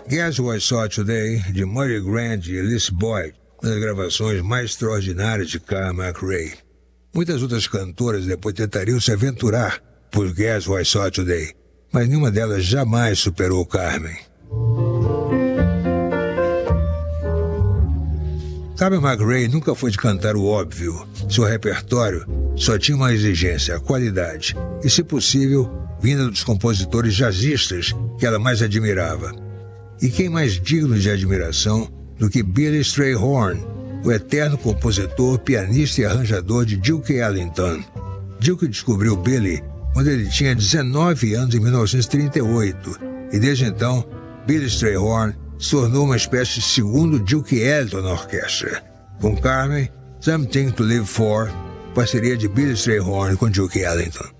Guess What I Saw Today, de Murray Grant e Alice Boyd, uma das gravações mais extraordinárias de Carmen McRae. Muitas outras cantoras depois tentariam se aventurar por Guess What I Saw Today, mas nenhuma delas jamais superou Carmen. Carmen McRae nunca foi de cantar o óbvio. Seu repertório só tinha uma exigência, a qualidade, e, se possível, vinda dos compositores jazzistas que ela mais admirava. E quem mais digno de admiração do que Billy Strayhorn, o eterno compositor, pianista e arranjador de Duke Ellington. Duke descobriu Billy quando ele tinha 19 anos em 1938, e desde então, Billy Strayhorn se tornou uma espécie de segundo Duke Ellington na orquestra. Com Carmen, Something to Live For, parceria de Billy Strayhorn com Duke Ellington.